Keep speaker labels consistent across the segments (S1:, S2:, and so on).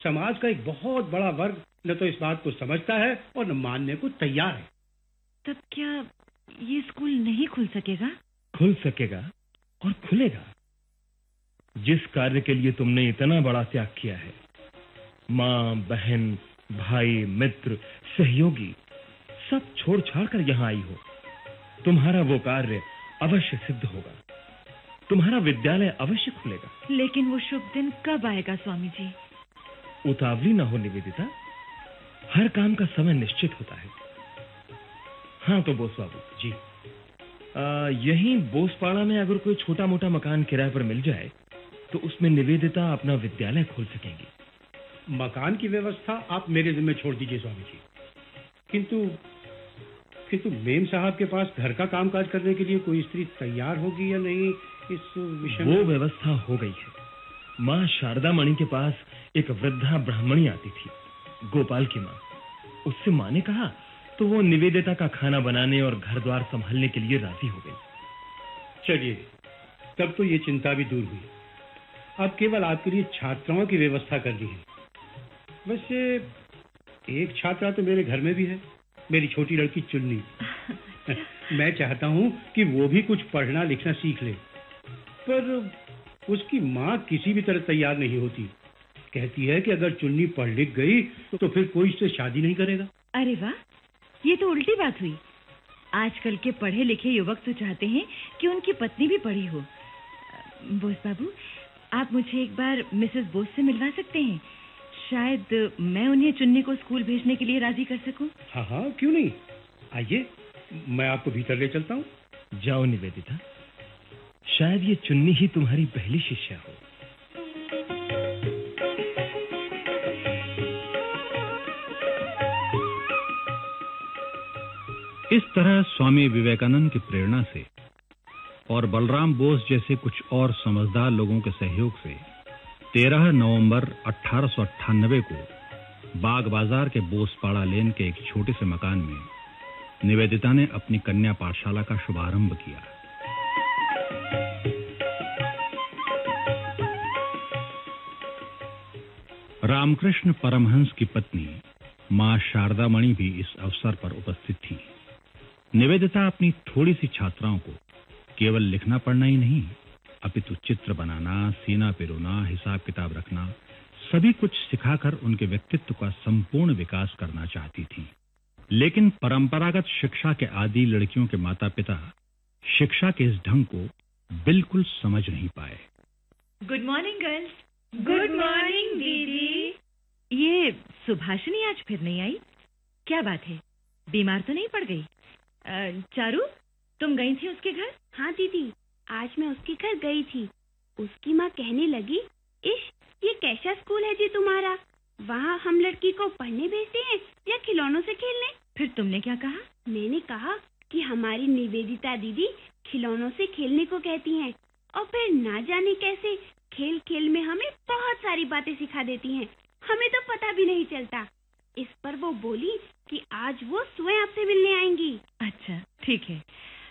S1: समाज का एक बहुत बड़ा वर्ग न तो इस बात को समझता है और न मानने को तैयार है।
S2: तब क्या ये स्कूल नहीं खुल सकेगा?
S3: खुल सकेगा और खुलेगा। जिस कार्य के लिए तुमने इतना बड़ा त्याग किया है, माँ, बहन, भाई, मित्र, सहयोगी सब छोड़ छाड़ कर यहाँ आई हो, तुम्हारा वो कार्य अवश्य सिद्ध होगा। तुम्हारा विद्यालय अवश्य खुलेगा।
S2: लेकिन वो शुभ दिन कब आएगा स्वामी जी?
S3: उतावली न हो निवेदिता, हर काम का समय निश्चित होता है। हाँ तो बोस बाबू
S1: जी,
S3: यहीं बोसपाड़ा में अगर कोई छोटा मोटा मकान किराए पर मिल जाए तो उसमें निवेदिता अपना विद्यालय खोल सकेंगी।
S1: मकान की व्यवस्था आप मेरे जिम्मे छोड़ दीजिए स्वामी जी। किंतु मेम साहब के पास घर का कामकाज करने के लिए कोई स्त्री तैयार होगी या नहीं, इस विषय में
S3: वो व्यवस्था हो गई है। माँ शारदा मणि के पास एक वृद्धा ब्राह्मणी आती थी, गोपाल की माँ। उससे माँ ने कहा तो वो निवेदिता का खाना बनाने और घर द्वार संभालने के लिए राजी हो गई।
S1: चलिए, तब तो ये चिंता भी दूर हुई। अब केवल आपके लिए छात्राओं की व्यवस्था करनी है। वैसे एक छात्रा तो मेरे घर में भी है, मेरी छोटी लड़की चुन्नी। मैं चाहता हूँ कि वो भी कुछ पढ़ना लिखना सीख ले, पर उसकी माँ किसी भी तरह तैयार नहीं होती। कहती है कि अगर चुन्नी पढ़ लिख गई तो फिर कोई इससे शादी नहीं करेगा।
S2: अरे वाह, ये तो उल्टी बात हुई। आजकल के पढ़े लिखे युवक तो चाहते हैं कि उनकी पत्नी भी पढ़ी हो। बोस बाबू, आप मुझे एक बार मिसेस बोस से मिलवा सकते हैं? शायद मैं उन्हें चुन्नी को स्कूल भेजने के लिए राजी कर सकूं।
S1: हाँ हाँ, क्यों नहीं। आइए, मैं आपको भीतर ले चलता हूँ।
S3: जाओ निवेदिता, शायद ये चुन्नी ही तुम्हारी पहली शिष्या हो।
S4: इस तरह स्वामी विवेकानंद की प्रेरणा से और बलराम बोस जैसे कुछ और समझदार लोगों के सहयोग से 13 नवंबर 1898 को बाग बाजार के बोसपाड़ा लेन के एक छोटे से मकान में निवेदिता ने अपनी कन्या पाठशाला का शुभारंभ किया। रामकृष्ण परमहंस की पत्नी मां शारदा मणि भी इस अवसर पर उपस्थित थी। निवेदिता अपनी थोड़ी सी छात्राओं को केवल लिखना पढ़ना ही नहीं, अपितु चित्र बनाना, सीना पिरोना, हिसाब किताब रखना, सभी कुछ सिखाकर उनके व्यक्तित्व का संपूर्ण विकास करना चाहती थी। लेकिन परंपरागत शिक्षा के आदी लड़कियों के माता-पिता शिक्षा के इस ढंग को बिल्कुल समझ नहीं पाए।
S2: Good morning girls.
S5: Good morning दीदी।
S2: ये सुभाषिनी आज फिर नहीं आई? क्या बात है, बीमार तो नहीं पड़ गई? चारू, तुम गई थी उसके घर?
S5: हाँ दीदी, आज मैं उसके घर गई थी। उसकी माँ कहने लगी, इश, ये कैसा स्कूल है जी तुम्हारा? वहाँ हम लड़की को पढ़ने भेजते हैं या खिलौनों से खेलने?
S2: फिर तुमने क्या कहा?
S5: मैंने कहा कि हमारी निवेदिता दीदी खिलौनों से खेलने को कहती हैं और फिर ना जाने कैसे खेल खेल में हमें बहुत सारी बातें सिखा देती हैं। हमें तो पता भी नहीं चलता। इस पर वो बोली कि आज वो स्वयं आपसे मिलने आएंगी।
S2: अच्छा, ठीक है।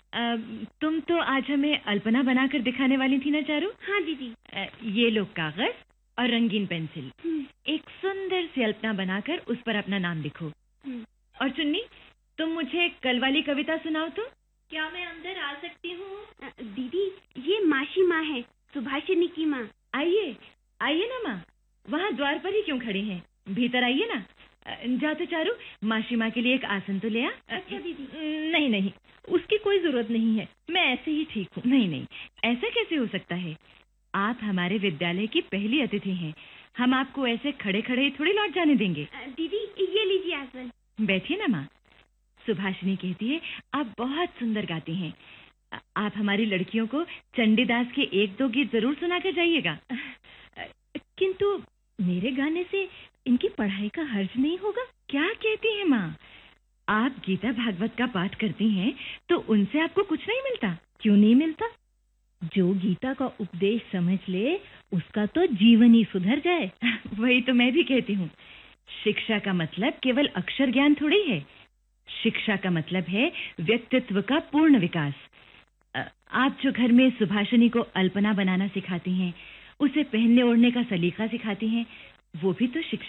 S2: तुम तो आज हमें अल्पना बनाकर दिखाने वाली थी ना चारू?
S5: हाँ दीदी।
S2: ये लो कागज और रंगीन पेंसिल। एक सुंदर सी अल्पना बनाकर उस पर अपना नाम लिखो। और चुन्नी, तुम मुझे कल वाली कविता सुनाओ तो।
S5: क्या मैं अंदर आ सकती हूँ? दीदी, ये मासी माँ है, सुभाषिनी की माँ।
S2: आइए, आइए ना माँ, वहाँ द्वार पर ही क्यों खड़ी हैं? भीतर आइए ना। जा तो चारू, मासी माँ के लिए एक आसन तो ले आ।
S5: अच्छा दीदी।
S2: नहीं नहीं, उसकी कोई जरूरत नहीं है, मैं ऐसे ही ठीक हूँ। नहीं नहीं, ऐसा कैसे हो सकता है? आप हमारे विद्यालय की पहली अतिथि हैं, हम आपको ऐसे खड़े खड़े थोड़ी लौट जाने देंगे।
S5: दीदी, ये लीजिए आसन।
S2: बैठिए ना माँ। सुभाषिनी कहती है आप बहुत सुंदर गाती हैं। आप हमारी लड़कियों को चंडीदास के 1-2 गीत जरूर सुनाकर जाइएगा। किंतु मेरे गाने से इनकी पढ़ाई का हर्ज नहीं होगा? क्या कहती हैं माँ? आप गीता भागवत का पाठ करती हैं तो उनसे आपको कुछ नहीं मिलता? क्यों नहीं मिलता?
S6: जो गीता का उपदेश समझ ले उसका तो जीवन ही सुधर जाए।
S2: वही तो मैं भी कहती हूँ। शिक्षा का मतलब केवल अक्षर ज्ञान थोड़ी है। शिक्षा का मतलब है व्यक्तित्व का पूर्ण विकास। आप जो घर में सुभाषिनी को अल्पना बनाना सिखाती हैं, उसे पहनने ओढ़ने का सलीका सिखाती हैं, वो भी तो शिक्षा